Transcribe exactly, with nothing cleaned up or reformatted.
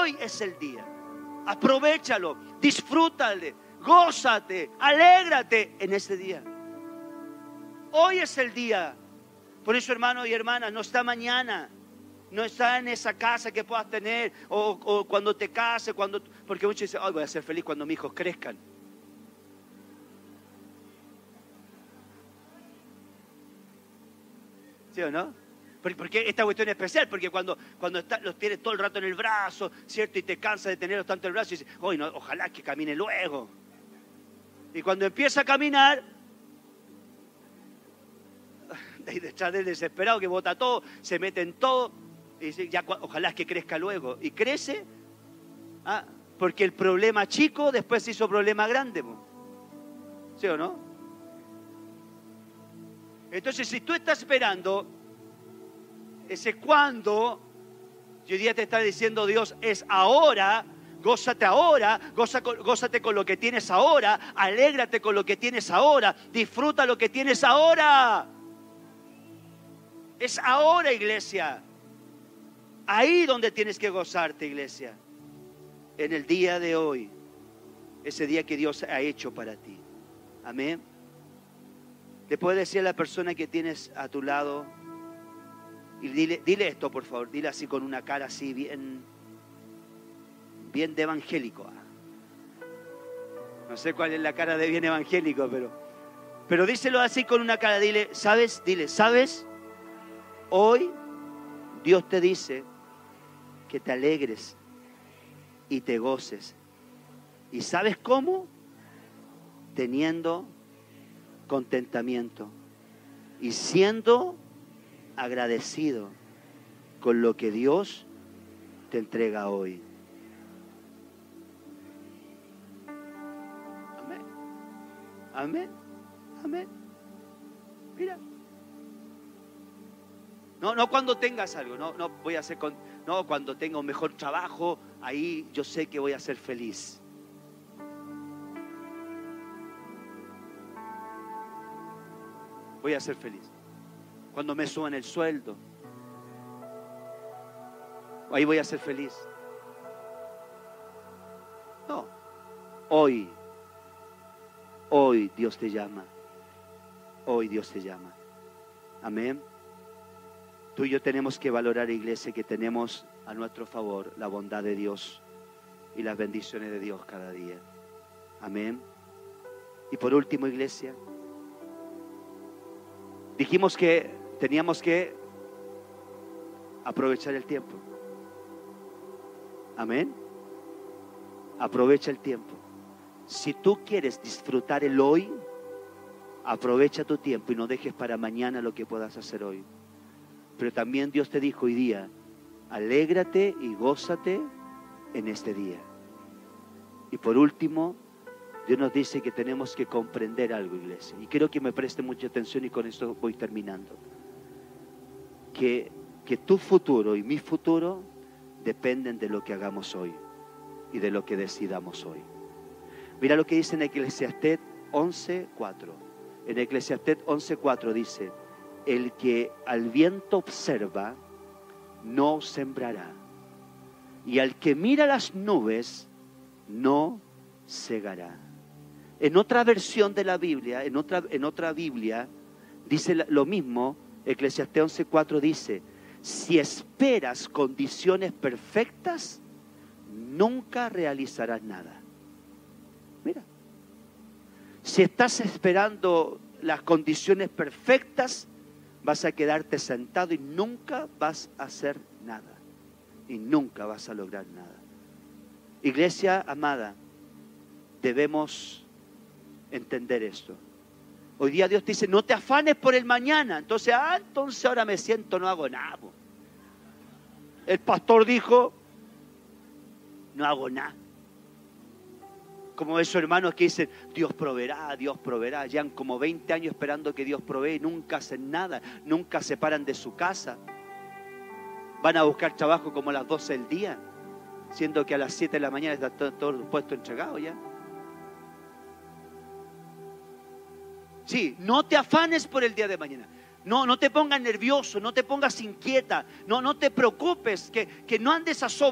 Hoy es el día. Aprovéchalo, disfrútale, gózate, alégrate en este día. Hoy es el día. Por eso, hermanos y hermanas, no está mañana, no está en esa casa que puedas tener, o, o cuando te cases, cuando, porque muchos dicen, ay, voy a ser feliz cuando mis hijos crezcan. ¿Sí o no? Porque esta cuestión es especial, porque cuando, cuando está, los tienes todo el rato en el brazo, ¿cierto? Y te cansas de tenerlos tanto en el brazo y dices, oh, no, ojalá que camine luego. Y cuando empieza a caminar, ahí detrás del desesperado que bota todo, se mete en todo, y dice, ya, ojalá que crezca luego. Y crece, ¿ah? Porque el problema chico después se hizo problema grande. ¿Sí o no? Entonces, si tú estás esperando ese cuando, y hoy día te está diciendo Dios, es ahora, gózate ahora, goza, gózate con lo que tienes ahora, alégrate con lo que tienes ahora, disfruta lo que tienes ahora. Es ahora, iglesia. Ahí donde tienes que gozarte, iglesia. En el día de hoy, ese día que Dios ha hecho para ti. Amén. Le puedes decir a la persona que tienes a tu lado, y dile, dile esto, por favor, dile así con una cara así bien, bien de evangélico. No sé cuál es la cara de bien evangélico, pero, pero díselo así con una cara, dile, ¿sabes? Dile, ¿sabes? Hoy Dios te dice que te alegres y te goces. ¿Y sabes cómo? Teniendo contentamiento y siendo agradecido con lo que Dios te entrega hoy. Amén. Amén. Amén. Mira. No, no cuando tengas algo, no, no voy a ser con, no cuando tenga un mejor trabajo, ahí yo sé que voy a ser feliz. Voy a ser feliz. Cuando me suban el sueldo, ahí voy a ser feliz. No. Hoy, hoy Dios te llama. Hoy Dios te llama. Amén. Tú y yo tenemos que valorar, iglesia, que tenemos a nuestro favor la bondad de Dios y las bendiciones de Dios cada día. Amén. Y por último, iglesia, dijimos que teníamos que aprovechar el tiempo. Amén. Aprovecha el tiempo. Si tú quieres disfrutar el hoy, aprovecha tu tiempo y no dejes para mañana lo que puedas hacer hoy. Pero también Dios te dijo hoy día, alégrate y gózate en este día. Y por último, Dios nos dice que tenemos que comprender algo, iglesia. Y quiero que me preste mucha atención y con esto voy terminando. Que, que tu futuro y mi futuro dependen de lo que hagamos hoy y de lo que decidamos hoy. Mira lo que dice en Eclesiastés once cuatro. En Eclesiastés once cuatro dice, el que al viento observa no sembrará, y al que mira las nubes no segará. En otra versión de la Biblia, en otra, en otra Biblia, dice lo mismo. Eclesiastés once cuatro dice, si esperas condiciones perfectas, nunca realizarás nada. Mira, si estás esperando las condiciones perfectas, vas a quedarte sentado y nunca vas a hacer nada. Y nunca vas a lograr nada. Iglesia amada, debemos entender esto. Hoy día Dios te dice, no te afanes por el mañana. Entonces, ah, entonces ahora me siento, no hago nada. El pastor dijo, no hago nada. Como esos hermanos que dicen, Dios proveerá, Dios proveerá. Llevan como veinte años esperando que Dios provee y nunca hacen nada. Nunca se paran de su casa. Van a buscar trabajo como a las doce del día, siendo que a las siete de la mañana está todo, todo el puesto entregado ya. Sí, no te afanes por el día de mañana. No, no te pongas nervioso, no te pongas inquieta, no, no te preocupes, que, que no andes a